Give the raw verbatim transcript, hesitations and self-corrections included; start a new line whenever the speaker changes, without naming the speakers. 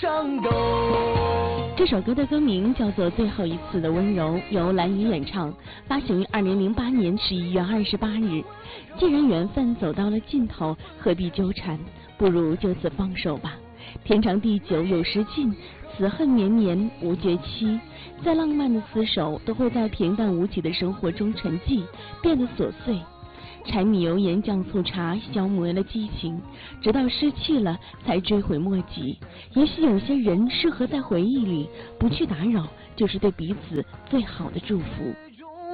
上钩。
这首歌的歌名叫做《最后一次的温柔》，由蓝雨演唱，发行于二零零八年十一月二十八日。既然缘分走到了尽头，何必纠缠？不如就此放手吧。天长地久有时尽，此恨绵绵无绝期。再浪漫的厮守，都会在平淡无奇的生活中沉寂，变得琐碎。柴米油盐酱醋茶消磨了激情，直到失去了才追悔莫及。也许有些人适合在回忆里不去打扰，就是对彼此最好的祝福。